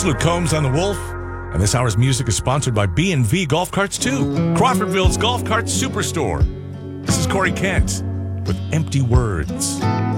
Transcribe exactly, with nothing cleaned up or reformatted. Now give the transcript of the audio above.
It's Luke Combs on The Wolf, and this hour's music is sponsored by B and V Golf Carts too, Crawfordville's Golf Cart Superstore. This is Corey Kent with Empty Words.